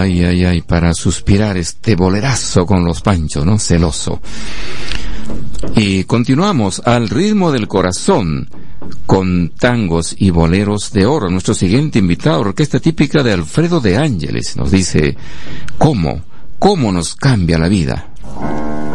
Ay, ay, ay, para suspirar este bolerazo con los Panchos, ¿no? Celoso. Y continuamos al ritmo del corazón con tangos y boleros de oro. Nuestro siguiente invitado, orquesta típica de Alfredo de Ángeles, nos dice, ¿cómo nos cambia la vida?